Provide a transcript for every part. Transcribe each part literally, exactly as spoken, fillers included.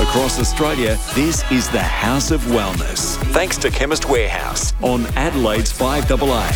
Across Australia, this is the House of Wellness. Thanks to Chemist Warehouse on Adelaide's five A A.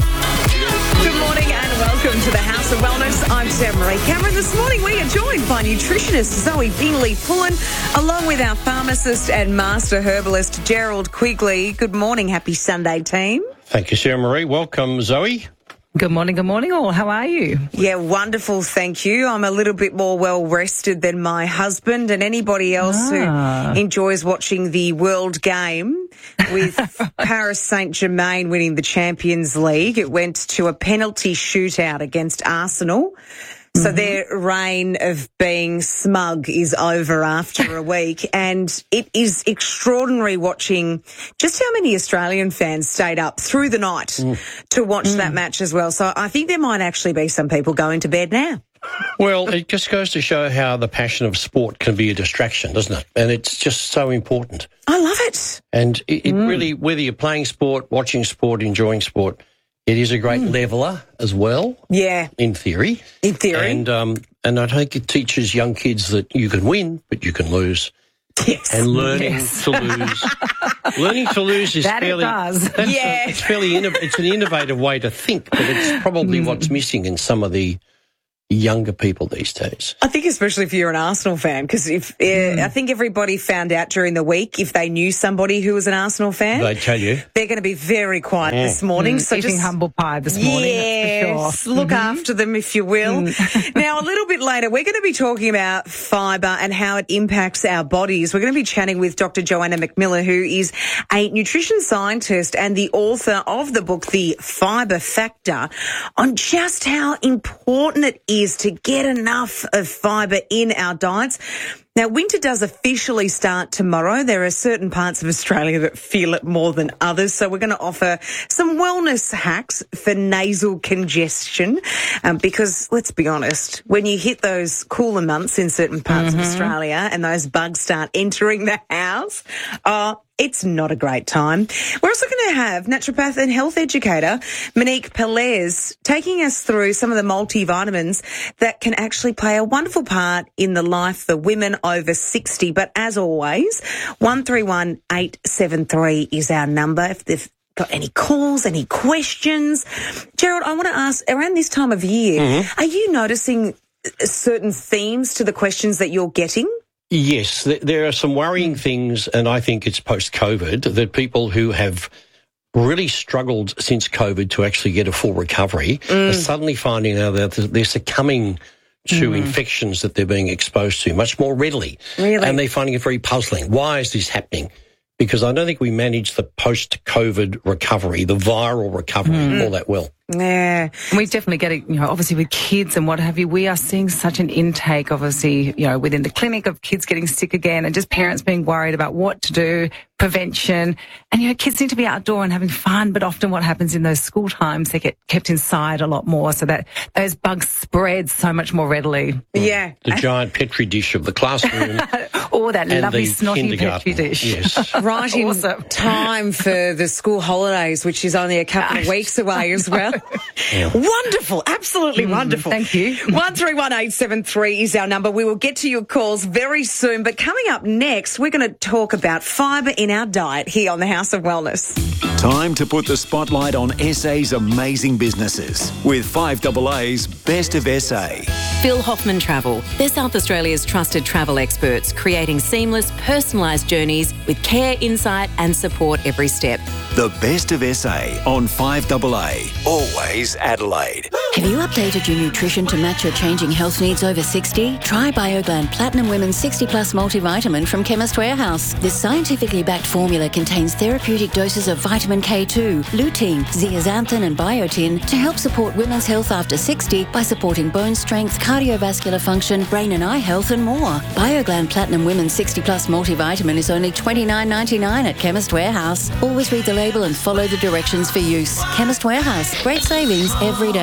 Good morning and welcome to the House of Wellness. I'm Sarah Marie Cameron. This morning we are joined by nutritionist Zoe Bingley-Pullen, along with our pharmacist and master herbalist Gerald Quigley. Good morning. Happy Sunday, team. Thank you, Sarah Marie. Welcome, Zoe. Good morning, good morning all. How are you? Yeah, wonderful, thank you. I'm a little bit more well-rested than my husband and anybody else Ah. who enjoys watching the World Game with Paris Saint-Germain winning the Champions League. It went to a penalty shootout against Arsenal. So Mm-hmm. their reign of being smug is over after a week, and it is extraordinary watching just how many Australian fans stayed up through the night Mm. to watch that match as well. So I think there might actually be some people going to bed now. Well, it just goes to show how the passion of sport can be a distraction, doesn't it? And it's just so important. I love it. And it, it really, whether you're playing sport, watching sport, enjoying sport, it is a great leveller as well, Yeah, in theory. in theory. And um, and I think it teaches young kids that you can win, but you can lose. yes. And learning Yes. to lose, learning to lose is That it fairly. does. That's a- Yeah. it's fairly. Inno- it's an innovative way to think, but it's probably what's missing in some of the younger people these days. I think especially if you're an Arsenal fan, because if uh, I think everybody found out during the week if they knew somebody who was an Arsenal fan, They tell you. they're going to be very quiet this morning. So Eating just humble pie this morning, yes, that's for sure. look after them if you will. Now, a little bit later, we're going to be talking about fibre and how it impacts our bodies. We're going to be chatting with Doctor Joanna McMillan, who is a nutrition scientist and the author of the book, The Fibre Factor, on just how important it is to get enough of fibre in our diets. Now, winter does officially start tomorrow. There are certain parts of Australia that feel it more than others. So we're going to offer some wellness hacks for nasal congestion. Um, because let's be honest, when you hit those cooler months in certain parts of Australia and those bugs start entering the house, uh, it's not a great time. We're also going to have naturopath and health educator Monique Pelez taking us through some of the multivitamins that can actually play a wonderful part in the life for women over sixty. But as always, one three one eight seven three is our number. If they've got any calls, any questions. Gerald, I want to ask, around this time of year, are you noticing certain themes to the questions that you're getting? Yes, th- there are some worrying things, and I think it's post-COVID, that people who have really struggled since COVID to actually get a full recovery are suddenly finding out that they're succumbing to infections that they're being exposed to much more readily. Really? And they're finding it very puzzling. Why is this happening? Because I don't think we manage the post-COVID recovery, the viral recovery, all that well. Yeah. And we definitely get it, you know, obviously with kids and what have you, we are seeing such an intake, obviously, you know, within the clinic of kids getting sick again and just parents being worried about what to do, prevention. And, you know, kids need to be outdoor and having fun, but often what happens in those school times, they get kept inside a lot more so that those bugs spread so much more readily. Yeah. The giant Petri dish of the classroom. Or that And lovely the snotty kindergarten. Petri dish. Yes. Right in Awesome. time for the school holidays, which is only a couple of weeks away as well. Wonderful. Absolutely wonderful. thank you. one three one eight seven three is our number. We will get to your calls very soon. But coming up next, we're going to talk about fibre in our diet here on the House of Wellness. Time to put the spotlight on S A's amazing businesses with five A A's Best of S A. Phil Hoffman Travel. They're South Australia's trusted travel experts, creating seamless, personalised journeys with care, insight and support every step. The Best of S A on five A A. Always Adelaide. Have you updated your nutrition to match your changing health needs over sixty? Try BioGland Platinum Women's sixty plus multivitamin from Chemist Warehouse. This scientifically backed formula contains therapeutic doses of vitamin K two, lutein, zeaxanthin and biotin to help support women's health after sixty by supporting bone strength, cardiovascular function, brain and eye health and more. BioGland Platinum Women's sixty plus multivitamin is only twenty-nine ninety-nine at Chemist Warehouse. Always read the label and follow the directions for use. Chemist Warehouse. Great savings every day.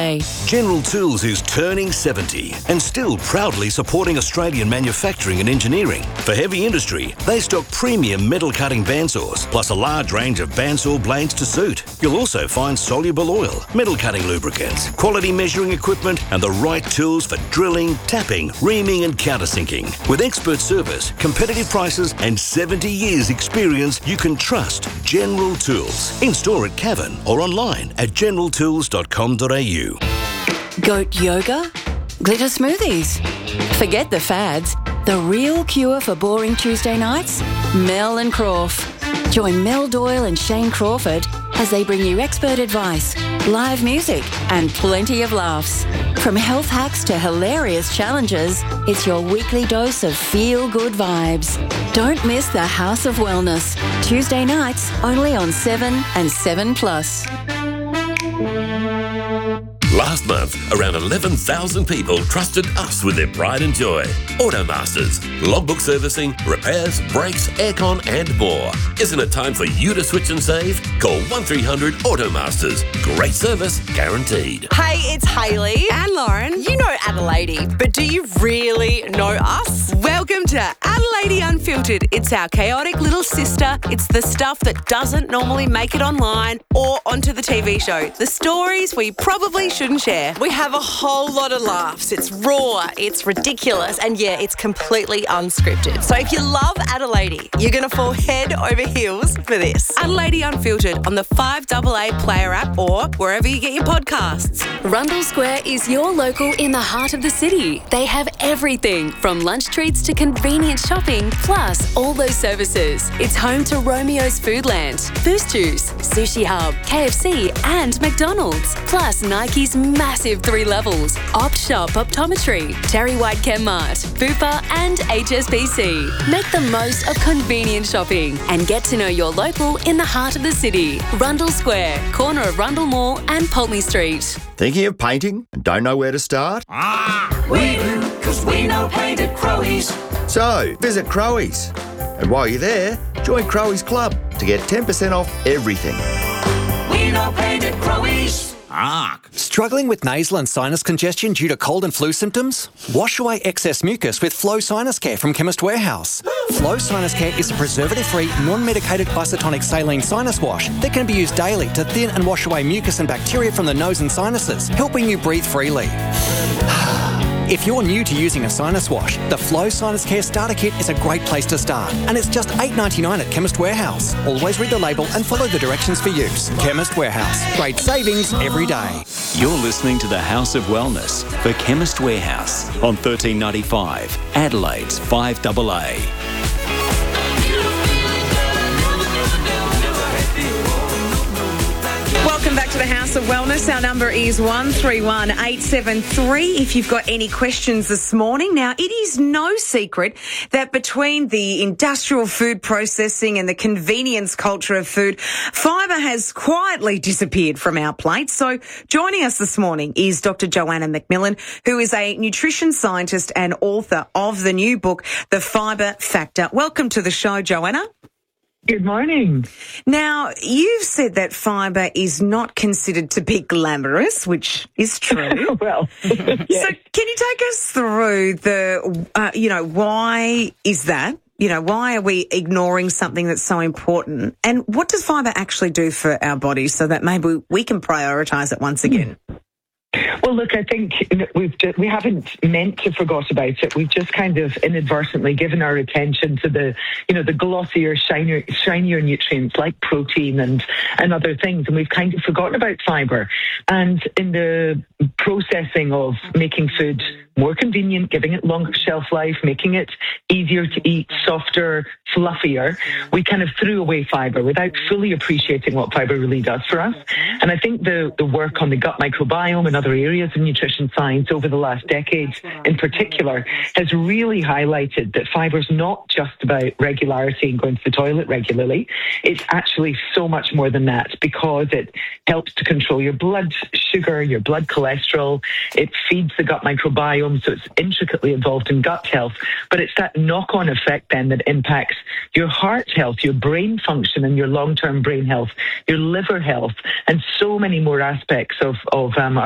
General Tools is turning seventy and still proudly supporting Australian manufacturing and engineering. For heavy industry, they stock premium metal cutting bandsaws, plus a large range of bandsaw blades to suit. You'll also find soluble oil, metal cutting lubricants, quality measuring equipment, and the right tools for drilling, tapping, reaming, and countersinking. With expert service, competitive prices, and seventy years experience, you can trust General Tools. In store at Cavan or online at general tools dot com dot a u. Goat yoga? Glitter smoothies? Forget the fads. The real cure for boring Tuesday nights? Mel and Crawf. Join Mel Doyle and Shane Crawford as they bring you expert advice, live music, and plenty of laughs. From health hacks to hilarious challenges, it's your weekly dose of feel-good vibes. Don't miss the House of Wellness. Tuesday nights, only on seven and seven plus. Last month, around eleven thousand people trusted us with their pride and joy. Automasters, logbook servicing, repairs, brakes, aircon and more. Isn't it time for you to switch and save? Call one three hundred Automasters. Great service guaranteed. Hey, it's Hayley and Lauren. You know Adelaide, but do you really know us? Welcome to Adelaide Unfiltered. It's our chaotic little sister. It's the stuff that doesn't normally make it online or onto the T V show. The stories we probably shouldn't share. We have a whole lot of laughs. It's raw, it's ridiculous, and yeah, it's completely unscripted. So if you love Adelaide, you're going to fall head over heels for this. Adelaide Unfiltered on the five A A Player app or wherever you get your podcasts. Rundle Square is your local in the heart of the city. They have everything from lunch treats to convenient shopping, plus all those services. It's home to Romeo's Foodland, Boost Juice, Sushi Hub, K F C and McDonald's, plus Nike's massive three levels, Op Shop Optometry, Terry White Chemmart, Bupa and H S B C. Make the most of convenient shopping and get to know your local in the heart of the city. Rundle Square, corner of Rundle Mall and Pulteney Street. Thinking of painting and don't know where to start? Ah, we do, because we know paint at Crowies. So, visit Crowies. And while you're there, join Crowies Club to get ten percent off everything. We know paint at Crowies. Ark. Struggling with nasal and sinus congestion due to cold and flu symptoms? Wash away excess mucus with Flow Sinus Care from Chemist Warehouse. Flow Sinus Care is a preservative-free, non-medicated isotonic saline sinus wash that can be used daily to thin and wash away mucus and bacteria from the nose and sinuses, helping you breathe freely. If you're new to using a sinus wash, the Flow Sinus Care Starter Kit is a great place to start, and it's just eight dollars ninety-nine at Chemist Warehouse. Always read the label and follow the directions for use. Chemist Warehouse. Great savings every day. You're listening to the House of Wellness for Chemist Warehouse on thirteen ninety-five, Adelaide's five A A. Welcome back to the House of Wellness. Our number is one three one eight seven three if you've got any questions this morning. Now, it is no secret that between the industrial food processing and the convenience culture of food, fibre has quietly disappeared from our plates. So joining us this morning is Doctor Joanna McMillan, who is a nutrition scientist and author of the new book, The Fibre Factor. Welcome to the show, Joanna. Good morning. Now, you've said that fibre is not considered to be glamorous, which is true. well, yes. So can you take us through the, uh, you know, why is that? You know, why are we ignoring something that's so important? And what does fibre actually do for our bodies so that maybe we can prioritise it once again? Well, look, I think we've just, we haven't meant to forgot about it. We've just kind of inadvertently given our attention to the, you know, the glossier, shinier, shinier nutrients like protein and, and other things. And we've kind of forgotten about fibre. And in the processing of making food more convenient, giving it longer shelf life, making it easier to eat, softer, fluffier, we kind of threw away fibre without fully appreciating what fibre really does for us. And I think the, the work on the gut microbiome and other areas of nutrition science over the last decade in particular has really highlighted that fibre is not just about regularity and going to the toilet regularly. It's actually so much more than that, because it helps to control your blood sugar, your blood cholesterol. It feeds the gut microbiome, so it's intricately involved in gut health. But it's that knock-on effect then that impacts your heart health, your brain function and your long-term brain health, your liver health, and so many more aspects of, of um, our overall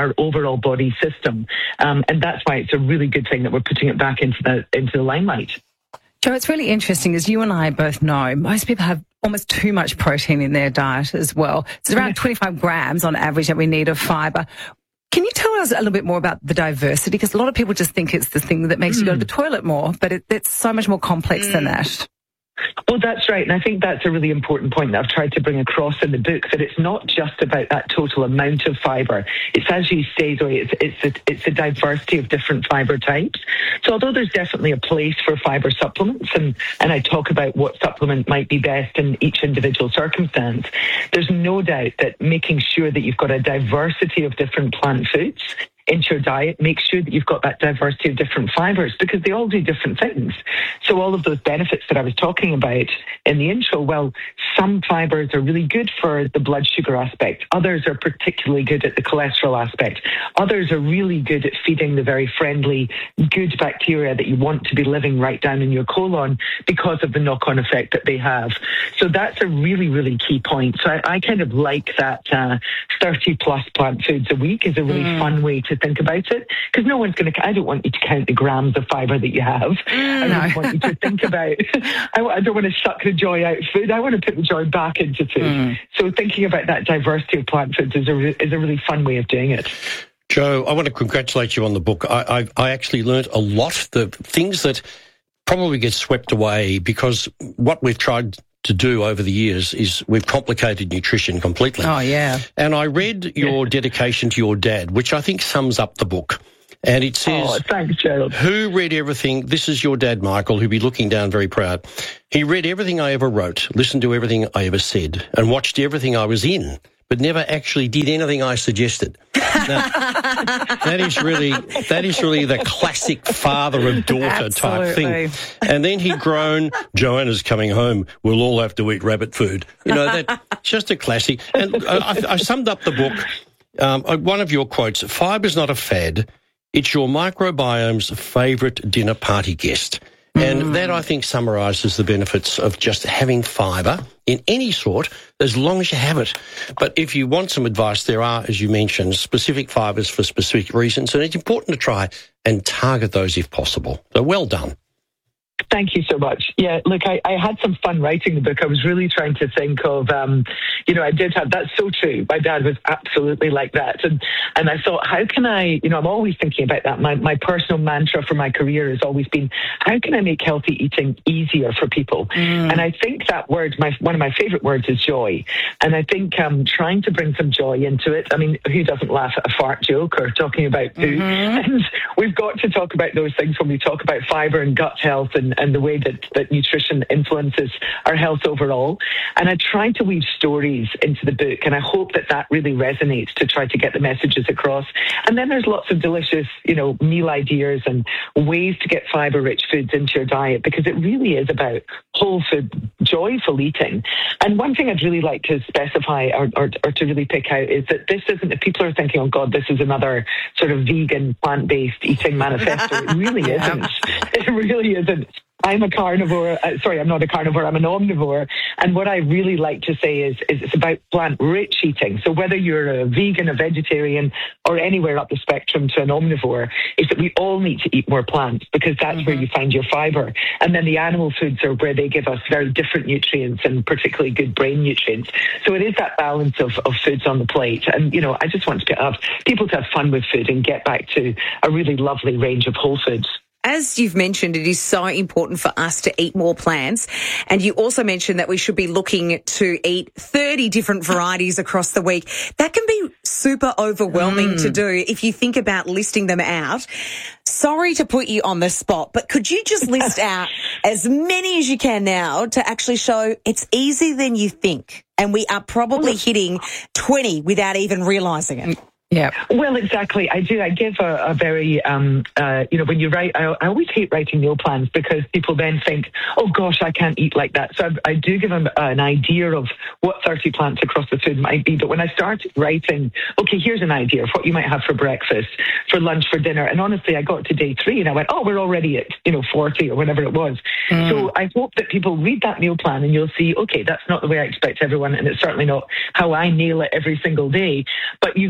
overall body system. Um, and that's why it's a really good thing that we're putting it back into the into the limelight. Joe, it's really interesting, as you and I both know, most people have almost too much protein in their diet as well. It's around twenty-five grams on average that we need of fibre. Can you tell us a little bit more about the diversity? Because a lot of people just think it's the thing that makes mm. you go to the toilet more, but it, it's so much more complex mm. than that. Well, that's right. And I think that's a really important point that I've tried to bring across in the book, that it's not just about that total amount of fibre. It's, as you say, Zoe, it's, it's, a, it's a diversity of different fibre types. So although there's definitely a place for fibre supplements, and, and I talk about what supplement might be best in each individual circumstance, there's no doubt that making sure that you've got a diversity of different plant foods into your diet, make sure that you've got that diversity of different fibres, because they all do different things. So all of those benefits that I was talking about in the intro, well, some fibres are really good for the blood sugar aspect. Others are particularly good at the cholesterol aspect. Others are really good at feeding the very friendly, good bacteria that you want to be living right down in your colon because of the knock-on effect that they have. So that's a really, really key point. So I, I kind of like that uh, thirty plus plant foods a week is a really mm. fun way to think about it, because no one's going to, I don't want you to count the grams of fibre that you have. Mm, I really no. want you to think about, I, I don't want to suck the joy out of food. I want to put the joy back into food. Mm. So thinking about that diversity of plant foods is a, is a really fun way of doing it. Joe, I want to congratulate you on the book. I, I, I actually learnt a lot, the things that probably get swept away, because what we've tried to do over the years is we've complicated nutrition completely. Oh, yeah. And I read your dedication to your dad, which I think sums up the book. And it says, oh, thanks, Gerald. Who read everything? This is your dad, Michael, who'd be looking down very proud. He read everything I ever wrote, listened to everything I ever said, and watched everything I was in, but never actually did anything I suggested. Now, that is really that is really the classic father and daughter type thing. And then he'd grown, Joanna's coming home, we'll all have to eat rabbit food. You know, that's just a classic. And I, I summed up the book, um, one of your quotes, fiber's not a fad, it's your microbiome's favourite dinner party guest. And mm. that, I think, summarises the benefits of just having fibre in any sort, as long as you have it. But if you want some advice, there are, as you mentioned, specific fibres for specific reasons, and it's important to try and target those if possible. So well done. Thank you so much. Yeah, look, I, I had some fun writing the book. I was really trying to think of, um, you know, I did have, that's so true. My dad was absolutely like that. And and I thought, how can I, you know, I'm always thinking about that. My, my personal mantra for my career has always been, how can I make healthy eating easier for people? Mm. And I think that word, my one of my favourite words is joy. And I think um, trying to bring some joy into it. I mean, who doesn't laugh at a fart joke or talking about food? Mm-hmm. And we've got to talk about those things when we talk about fibre and gut health and and the way that, that nutrition influences our health overall. And I try to weave stories into the book, and I hope that that really resonates to try to get the messages across. And then there's lots of delicious, you know, meal ideas and ways to get fibre-rich foods into your diet, because it really is about whole food, joyful eating. And one thing I'd really like to specify or, or, or to really pick out is that this isn't, if people are thinking, oh God, this is another sort of vegan, plant-based eating manifesto, it really isn't. It really isn't. I'm a carnivore. Uh, sorry, I'm not a carnivore. I'm an omnivore. And what I really like to say is, is it's about plant-rich eating. So whether you're a vegan, a vegetarian, or anywhere up the spectrum to an omnivore, is that we all need to eat more plants, because that's mm-hmm. where you find your fibre. And then the animal foods are where they give us very different nutrients, and particularly good brain nutrients. So it is that balance of, of foods on the plate. And, you know, I just want to have people to have fun with food and get back to a really lovely range of whole foods. As you've mentioned, it is so important for us to eat more plants. And you also mentioned that we should be looking to eat thirty different varieties across the week. That can be super overwhelming mm. to do if you think about listing them out. Sorry to put you on the spot, but could you just list out as many as you can now to actually show it's easier than you think? And we are probably hitting twenty without even realising it. Yeah. Well, exactly. I do. I give a, a very, um, uh, you know, when you write, I, I always hate writing meal plans, because people then think, oh gosh, I can't eat like that. So I, I do give them an idea of what thirty plants across the food might be. But when I started writing, okay, here's an idea of what you might have for breakfast, for lunch, for dinner. And honestly, I got to day three and I went, oh, we're already at, you know, forty or whatever it was. Mm. So I hope that people read that meal plan and you'll see, okay, that's not the way I expect everyone. And it's certainly not how I nail it every single day. But you very quickly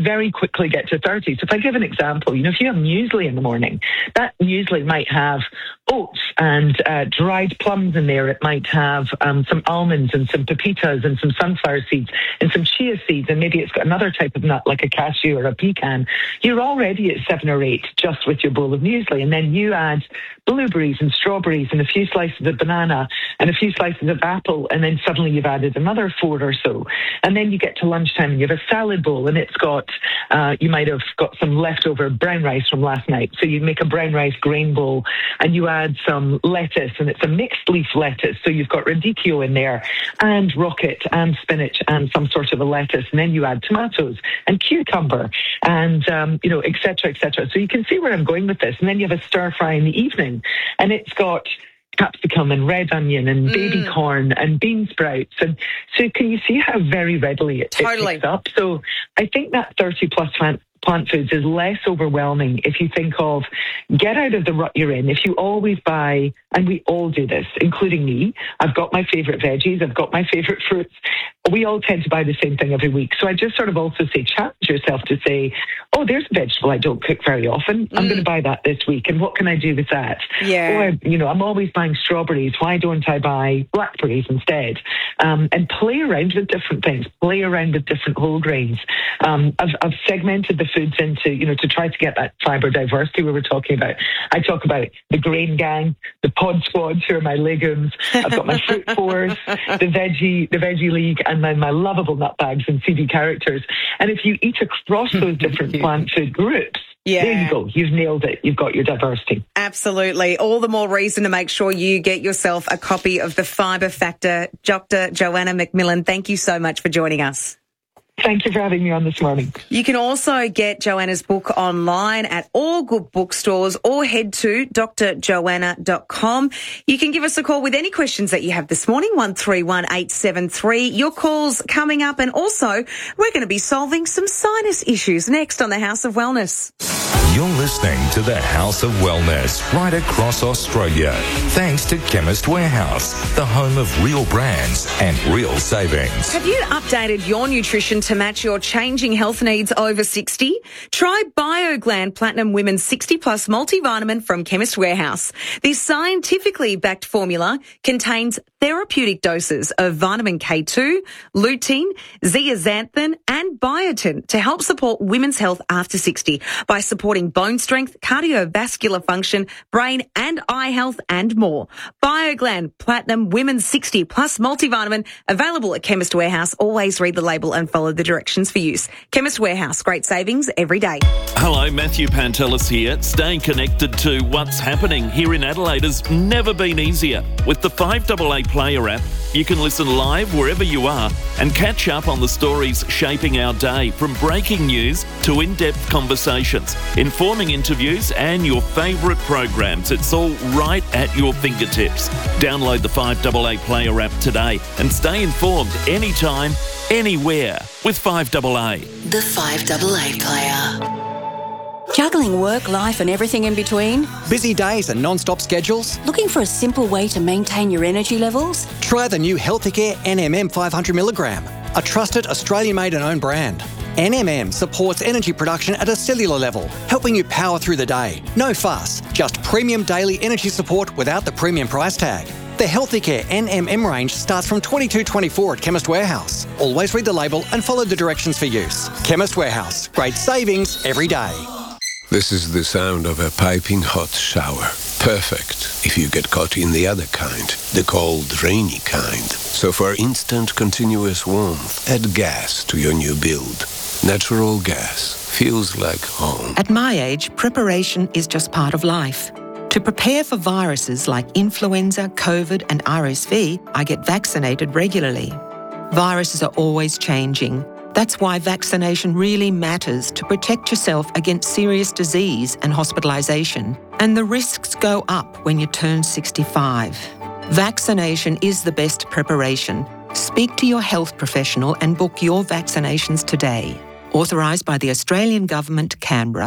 quickly get to thirty. So if I give an example, you know, if you have muesli in the morning, that muesli might have oats and uh, dried plums in there. It might have um, some almonds and some pepitas and some sunflower seeds and some chia seeds, and maybe it's got another type of nut like a cashew or a pecan. You're already at seven or eight just with your bowl of muesli. And then you add blueberries and strawberries and a few slices of banana and a few slices of apple, and then suddenly you've added another four or so. And then you get to lunchtime and you have a salad bowl, and it's got, uh, you might have got some leftover brown rice from last night. So you make a brown rice grain bowl and you add some lettuce, and it's a mixed leaf lettuce. So you've got radicchio in there and rocket and spinach and some sort of a lettuce. And then you add tomatoes and cucumber and, um, you know, et cetera, et cetera. So you can see where I'm going with this. And then you have a stir fry in the evening, and it's got capsicum and red onion and mm. baby corn and bean sprouts. And so can you see how very readily it, totally. it picks up? So I think that thirty plus plant plant foods is less overwhelming if you think of get out of the rut you're in. If you always buy, and we all do this, including me, I've got my favourite veggies, I've got my favourite fruits. We all tend to buy the same thing every week. So I just sort of also say, challenge yourself to say, oh, there's a vegetable I don't cook very often. I'm mm. going to buy that this week. And what can I do with that? Yeah. Or, you know, I'm always buying strawberries. Why don't I buy blackberries instead? Um, and play around with different things. Play around with different whole grains. Um, I've, I've segmented the foods into, you know, to try to get that fibre diversity we were talking about. I talk about the grain gang, the pod squads who are my legumes. I've got my fruit force, the veggie, the veggie league, and then my lovable nut bags and C D characters. And if you eat across those different plant food groups, yeah. there you go. You've nailed it. You've got your diversity. Absolutely. All the more reason to make sure you get yourself a copy of the Fibre Factor. Doctor Joanna McMillan, thank you so much for joining us. Thank you for having me on this morning. You can also get Joanna's book online at all good bookstores or head to d r joanna dot com. You can give us a call with any questions that you have this morning, one three one eight seven three. Your call's coming up, and also we're going to be solving some sinus issues next on the House of Wellness. You're listening to the House of Wellness right across Australia. Thanks to Chemist Warehouse, the home of real brands and real savings. Have you updated your nutrition to match your changing health needs over sixty? Try BioGland Platinum Women's sixty plus multivitamin from Chemist Warehouse. This scientifically backed formula contains therapeutic doses of vitamin K two, lutein, zeaxanthin and biotin to help support women's health after sixty by supporting bone strength, cardiovascular function, brain and eye health and more. BioGland Platinum Women's sixty plus multivitamin, available at Chemist Warehouse. Always read the label and follow the directions for use. Chemist Warehouse, great savings every day. Hello, Matthew Pantelis here. Staying connected to what's happening here in Adelaide has never been easier. With the five A A Player app, you can listen live wherever you are and catch up on the stories shaping our day, from breaking news to in-depth conversations, informing interviews and your favourite programs. It's all right at your fingertips. Download the five A A Player app today and stay informed anytime, anywhere with five A A. The five A A Player. Juggling work, life and everything in between? Busy days and non-stop schedules? Looking for a simple way to maintain your energy levels? Try the new Healthicare N M M five hundred milligram, a trusted Australian-made and owned brand. N M M supports energy production at a cellular level, helping you power through the day. No fuss, just premium daily energy support without the premium price tag. The Healthicare N M M range starts from twenty-two twenty-four at Chemist Warehouse. Always read the label and follow the directions for use. Chemist Warehouse, great savings every day. This is the sound of a piping hot shower. Perfect if you get caught in the other kind, the cold, rainy kind. So for instant, continuous warmth, add gas to your new build. Natural gas feels like home. At my age, preparation is just part of life. To prepare for viruses like influenza, COVID and R S V, I get vaccinated regularly. Viruses are always changing. That's why vaccination really matters, to protect yourself against serious disease and hospitalisation. And the risks go up when you turn sixty-five. Vaccination is the best preparation. Speak to your health professional and book your vaccinations today. Authorised by the Australian Government, Canberra.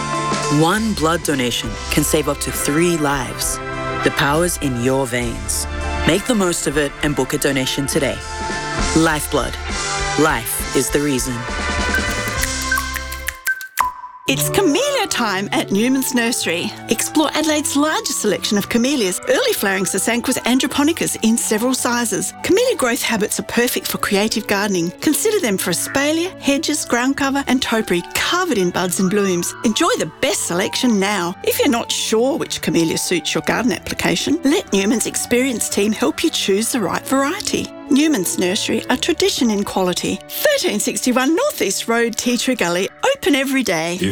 One blood donation can save up to three lives. The power's in your veins. Make the most of it and book a donation today. Lifeblood. Life is the reason. It's camellia time at Newman's Nursery. Explore Adelaide's largest selection of camellias, early flowering Sasanquas androponicas in several sizes. Camellia growth habits are perfect for creative gardening. Consider them for espalier, hedges, ground cover and topiary covered in buds and blooms. Enjoy the best selection now. If you're not sure which camellia suits your garden application, let Newman's experienced team help you choose the right variety. Newman's Nursery, a tradition in quality. thirteen sixty-one North East Road, Tea Tree Gully, open every day.